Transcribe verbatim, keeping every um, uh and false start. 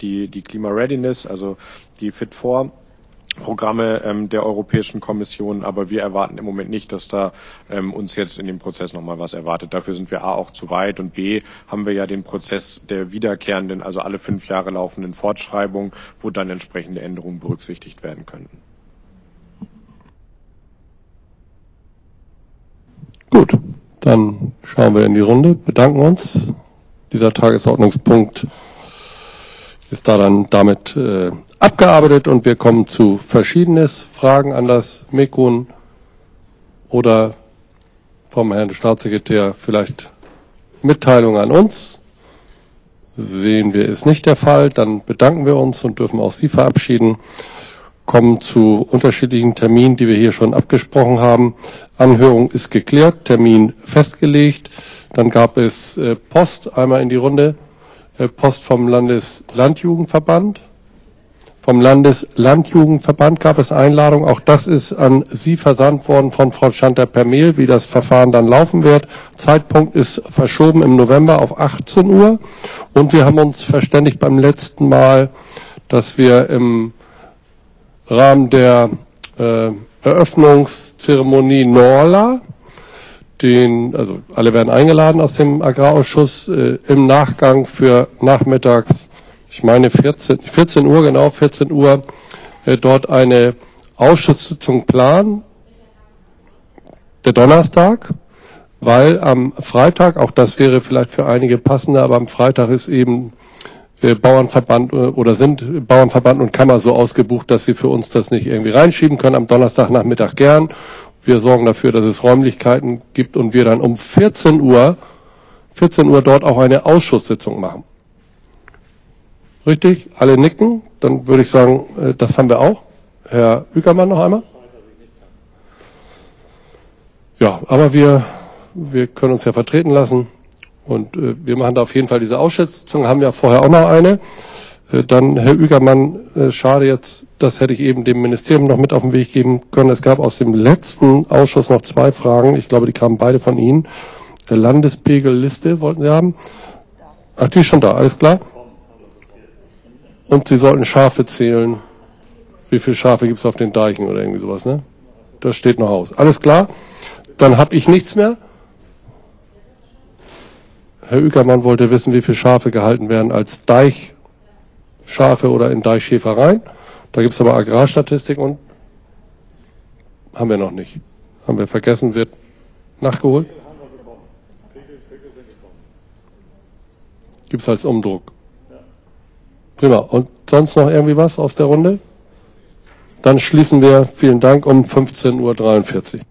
die, die Klima-Readiness, also die Fit for Programme ähm, der Europäischen Kommission, aber wir erwarten im Moment nicht, dass da ähm, uns jetzt in dem Prozess nochmal was erwartet. Dafür sind wir A auch zu weit und B haben wir ja den Prozess der wiederkehrenden, also alle fünf Jahre laufenden Fortschreibung, wo dann entsprechende Änderungen berücksichtigt werden könnten. Gut, dann schauen wir in die Runde, bedanken uns. Dieser Tagesordnungspunkt ist da dann damit äh, abgearbeitet und wir kommen zu Verschiedenes. Fragen an das Mekun oder vom Herrn Staatssekretär vielleicht Mitteilungen an uns. Sehen wir, ist nicht der Fall. Dann bedanken wir uns und dürfen auch Sie verabschieden. Kommen zu unterschiedlichen Terminen, die wir hier schon abgesprochen haben. Anhörung ist geklärt, Termin festgelegt. Dann gab es äh, Post, einmal in die Runde. Äh, Post vom Landeslandjugendverband. Vom Landeslandjugendverband gab es Einladung. Auch das ist an Sie versandt worden von Frau Schanter per Mail, wie das Verfahren dann laufen wird. Zeitpunkt ist verschoben im November auf achtzehn Uhr. Und wir haben uns verständigt beim letzten Mal, dass wir im Rahmen der äh, Eröffnungszeremonie Norla, den, also alle werden eingeladen aus dem Agrarausschuss, äh, im Nachgang für nachmittags, ich meine vierzehn, vierzehn Uhr, genau, vierzehn Uhr, äh, dort eine Ausschusssitzung planen, der Donnerstag, weil am Freitag, auch das wäre vielleicht für einige passender, aber am Freitag ist eben äh, Bauernverband äh, oder sind Bauernverband und Kammer so ausgebucht, dass sie für uns das nicht irgendwie reinschieben können, am Donnerstagnachmittag gern. Wir sorgen dafür, dass es Räumlichkeiten gibt und wir dann um vierzehn Uhr, vierzehn Uhr dort auch eine Ausschusssitzung machen. Richtig? Alle nicken? Dann würde ich sagen, das haben wir auch. Herr Ueckermann noch einmal? Ja, aber wir, wir können uns ja vertreten lassen. Und äh, wir machen da auf jeden Fall diese Ausschusssitzung, haben ja vorher auch noch eine. Äh, dann, Herr Ueckermann, äh, schade jetzt, das hätte ich eben dem Ministerium noch mit auf den Weg geben können. Es gab aus dem letzten Ausschuss noch zwei Fragen. Ich glaube, die kamen beide von Ihnen. Der Landespegelliste wollten Sie haben. Ach, die ist schon da, alles klar. Und Sie sollten Schafe zählen. Wie viele Schafe gibt es auf den Deichen oder irgendwie sowas, ne? Das steht noch aus. Alles klar. Dann habe ich nichts mehr. Herr Ueckermann wollte wissen, wie viele Schafe gehalten werden als Deichschafe oder in Deichschäfereien. Da gibt es aber Agrarstatistik und haben wir noch nicht. Haben wir vergessen, wird nachgeholt. Gibt es als Umdruck. Prima. Und sonst noch irgendwie was aus der Runde? Dann schließen wir, vielen Dank, um fünfzehn Uhr dreiundvierzig.